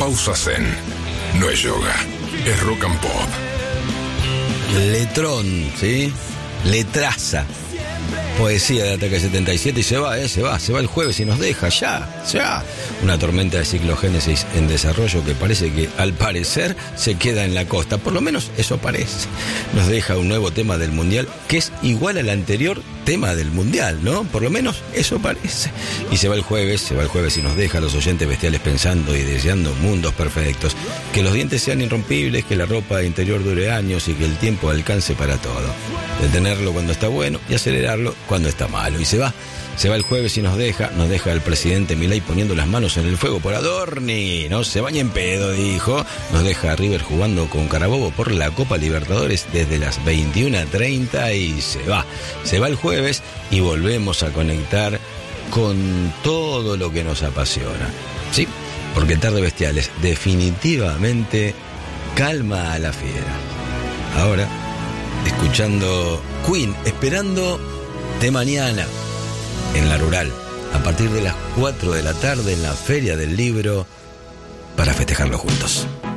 pausa zen. No es yoga, es rock and pop. Letrón, ¿sí? Letraza. Poesía de Ataque 77 y se va el jueves y nos deja, ya. Una tormenta de ciclogénesis en desarrollo que parece que, al parecer, se queda en la costa. Por lo menos eso parece. Nos deja un nuevo tema del Mundial que es igual al anterior tema del Mundial, ¿no? Por lo menos eso parece. Y se va el jueves y nos deja a los oyentes bestiales pensando y deseando mundos perfectos. Que los dientes sean irrompibles, que la ropa interior dure años y que el tiempo alcance para todo. Detenerlo cuando está bueno y acelerarlo cuando está malo. Y se va el jueves y nos deja el presidente Milei poniendo las manos en el fuego por Adorni. No se bañe en pedo, dijo. Nos deja a River jugando con Carabobo por la Copa Libertadores desde las 21:30 y se va el jueves y volvemos a conectar con todo lo que nos apasiona. Sí, porque Tarde Bestiales definitivamente calma a la fiera. Ahora, escuchando Queen, esperando de mañana en La Rural, a partir de las 4 de la tarde en la Feria del Libro, para festejarlo juntos.